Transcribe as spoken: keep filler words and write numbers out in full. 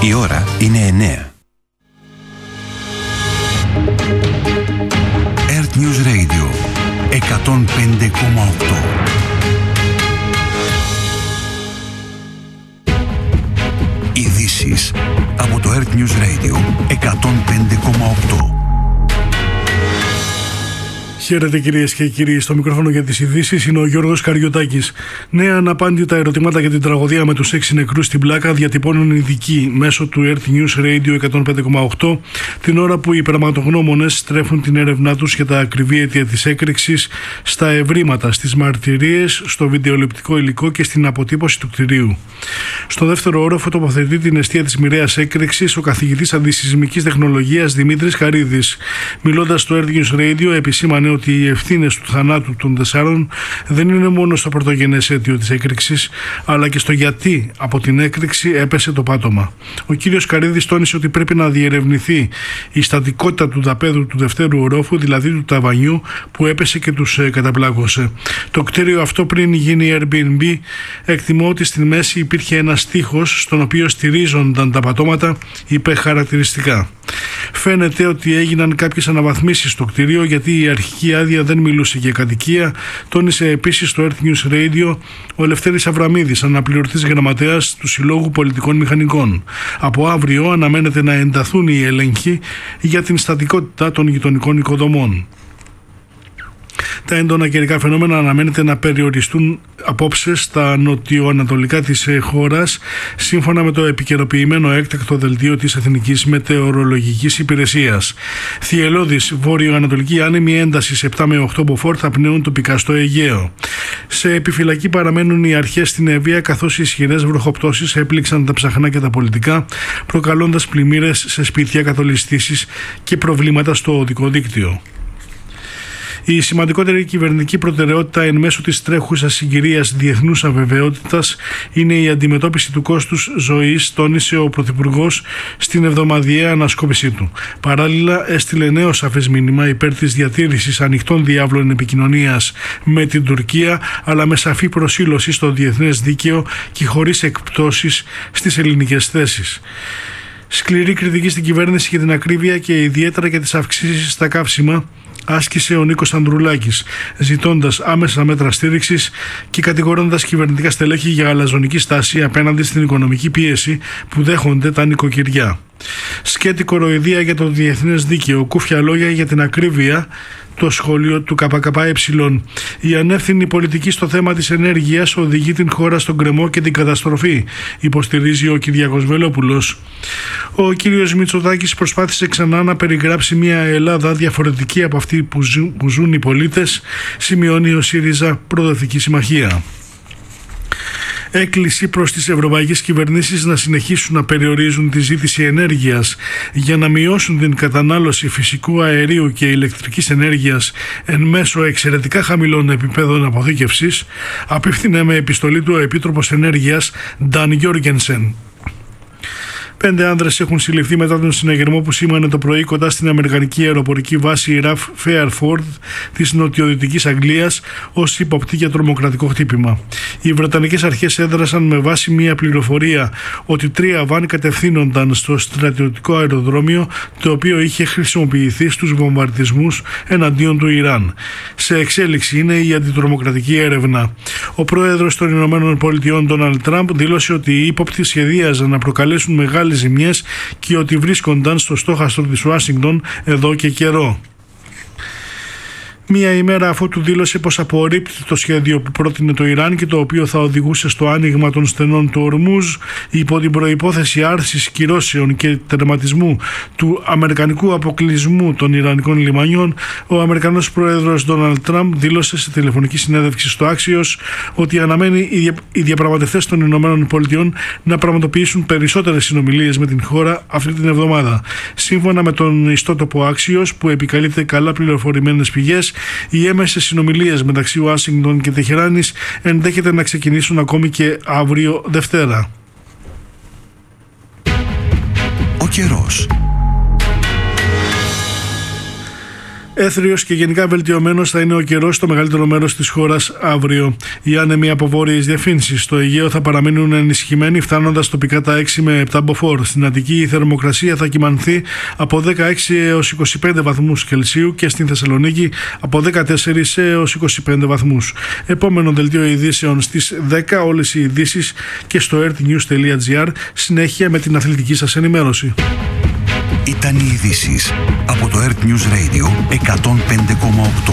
Η ώρα είναι εννέα. Earth News Radio εκατόν πέντε κόμμα οκτώ. Ειδήσεις από το Earth News Radio εκατόν πέντε κόμμα οκτώ. Χαίρετε κυρίες και κύριοι, στο μικρόφωνο για τις ειδήσεις είναι ο Γιώργος Καριωτάκης. Νέα αναπάντητα ερωτήματα για την τραγωδία με τους έξι νεκρούς στην Πλάκα διατυπώνουν οι ειδικοί μέσω του Earth News Radio εκατόν πέντε κόμμα οκτώ, την ώρα που οι πραγματογνώμονες στρέφουν την έρευνά τους για τα ακριβή αίτια της έκρηξης στα ευρήματα, στις μαρτυρίες, στο βιντεοληπτικό υλικό και στην αποτύπωση του κτηρίου. Στο δεύτερο όροφο τοποθετεί την αιστεία της μοιραίας έκρηξης ο καθηγητής αντισυσμικής τεχνολογίας Δημήτρης Χαρίδης. Μιλώντας στο Earth News Radio, επισήμανε ότι οι ευθύνες του θανάτου των τεσσάρων δεν είναι μόνο στο πρωτογενές αίτιο της έκρηξης, αλλά και στο γιατί από την έκρηξη έπεσε το πάτωμα. Ο κύριος Καρίδης τόνισε ότι πρέπει να διερευνηθεί η στατικότητα του δαπέδου του δευτέρου ορόφου, δηλαδή του ταβανιού που έπεσε και τους ε, καταπλάκωσε. Το κτίριο αυτό, πριν γίνει Airbnb, εκτιμώ ότι στη μέση υπήρχε ένας τοίχος στον οποίο στηρίζονταν τα πατώματα, είπε χαρακτηριστικά. Φαίνεται ότι έγιναν κάποιες αναβαθμίσεις στο κτίριο, γιατί η αρχική άδεια δεν μιλούσε για κατοικία, τόνισε επίσης στο Earth News Radio ο Λευτέρης Αβραμίδης, αναπληρωτής γραμματέας του Συλλόγου Πολιτικών Μηχανικών. Από αύριο αναμένεται να ενταθούν οι έλεγχοι για την στατικότητα των γειτονικών οικοδομών. Τα έντονα καιρικά φαινόμενα αναμένεται να περιοριστούν απόψε στα νοτιοανατολικά της χώρας, σύμφωνα με το επικαιροποιημένο έκτακτο δελτίο της Εθνικής Μετεωρολογικής Υπηρεσίας. Θυελλώδης βόρειο-ανατολική άνεμη έντασης επτά με οκτώ μποφόρ θα πνέουν τοπικά στο Αιγαίο. Σε επιφυλακή παραμένουν οι αρχές στην Εύβοια, καθώς οι ισχυρές βροχοπτώσεις έπληξαν τα ψαχνά και τα πολιτικά, προκαλώντας πλημμύρες σε σπίτια, κατολιστήσεις και προβλήματα στο οδικό δίκτυο. Η σημαντικότερη κυβερνητική προτεραιότητα εν μέσω της τρέχουσας συγκυρίας διεθνούς αβεβαιότητας είναι η αντιμετώπιση του κόστους ζωής, τόνισε ο Πρωθυπουργός στην εβδομαδιαία ανασκόπησή του. Παράλληλα, έστειλε νέο σαφές μήνυμα υπέρ της διατήρησης ανοιχτών διάβλων επικοινωνίας με την Τουρκία, αλλά με σαφή προσήλωση στο διεθνές δίκαιο και χωρίς εκπτώσεις στις ελληνικές θέσεις. Σκληρή κριτική στην κυβέρνηση για την ακρίβεια και ιδιαίτερα για τις αυξήσεις στα καύσιμα άσκησε ο Νίκος Ανδρουλάκης, ζητώντας άμεσα μέτρα στήριξης και κατηγορώντας κυβερνητικά στελέχη για αλαζονική στάση απέναντι στην οικονομική πίεση που δέχονται τα νοικοκυριά. Σκέτη κοροϊδία για το διεθνές δίκαιο, κούφια λόγια για την ακρίβεια, το σχόλιο του ΚΚΕ. Η ανεύθυνη πολιτική στο θέμα της ενέργειας οδηγεί την χώρα στον γκρεμό και την καταστροφή, υποστηρίζει ο Κυριάκος Βελόπουλος. Ο κύριος Μητσοτάκης προσπάθησε ξανά να περιγράψει μια Ελλάδα διαφορετική από αυτή που ζουν, που ζουν οι πολίτες, σημειώνει ο ΣΥΡΙΖΑ Προοδευτική Συμμαχία. Έκκληση προς τις ευρωπαϊκές κυβερνήσεις να συνεχίσουν να περιορίζουν τη ζήτηση ενέργειας για να μειώσουν την κατανάλωση φυσικού αερίου και ηλεκτρικής ενέργειας εν μέσω εξαιρετικά χαμηλών επιπέδων αποθήκευσης, απίφθινε με επιστολή του ο Επίτροπος Ενέργειας Νταν Γιώργενσεν. Πέντε άνδρες έχουν συλληφθεί μετά τον συναγερμό που σήμανε το πρωί κοντά στην αμερικανική αεροπορική βάση Ραφ Φέαρφορντ της νοτιοδυτικής Αγγλίας ως υποπτή για τρομοκρατικό χτύπημα. Οι βρετανικές αρχές έδρασαν με βάση μια πληροφορία ότι τρία βαν κατευθύνονταν στο στρατιωτικό αεροδρόμιο, το οποίο είχε χρησιμοποιηθεί στους βομβαρδισμούς εναντίον του Ιράν. Σε εξέλιξη είναι η αντιτρομοκρατική έρευνα. Ο πρόεδρος των Ηνωμένων Πολιτειών Ντόναλντ Τραμπ δήλωσε ότι οι ύποπτοι σχεδίαζαν να προκαλέσουν μεγάλες ζημιές και ότι βρίσκονταν στο στόχαστρο της Ουάσιγκτον εδώ και καιρό. Μία ημέρα αφού του δήλωσε πως απορρίπτει το σχέδιο που πρότεινε το Ιράν και το οποίο θα οδηγούσε στο άνοιγμα των στενών του Ορμούζ υπό την προϋπόθεση άρσης κυρώσεων και τερματισμού του αμερικανικού αποκλεισμού των Ιρανικών λιμανιών, ο Αμερικανός πρόεδρος Ντόναλντ Τραμπ δήλωσε σε τηλεφωνική συνέντευξη στο Άξιος ότι αναμένει οι διαπραγματευτές των Ηνωμένων Πολιτειών να πραγματοποιήσουν περισσότερες συνομιλίες με την χώρα αυτή την εβδομάδα. Σύμφωνα με τον ιστότοπο Άξιος, που επικαλείται καλά πληροφορημένες πηγές, οι έμεσες συνομιλίες μεταξύ Ουάσιγκτον και Τεχεράνης ενδέχεται να ξεκινήσουν ακόμη και αύριο Δευτέρα. Ο καιρός. Έθριος και γενικά βελτιωμένος θα είναι ο καιρός στο μεγαλύτερο μέρος της χώρας αύριο. Οι άνεμοι από βόρειες διευθύνσεις στο Αιγαίο θα παραμείνουν ενισχυμένοι, φτάνοντας τοπικά τα έξι με επτά μποφόρ. Στην Αττική η θερμοκρασία θα κυμανθεί από δεκαέξι έως είκοσι πέντε βαθμούς Κελσίου και στην Θεσσαλονίκη από δεκατέσσερα έως είκοσι πέντε βαθμούς. Επόμενο δελτίο ειδήσεων στις δέκα, όλες οι ειδήσεις και στο earthnews τελεία gr, συνέχεια με την αθλητική σας ενημέρωση. Ήταν οι ειδήσεις από το Earth News Radio εκατόν πέντε κόμμα οκτώ.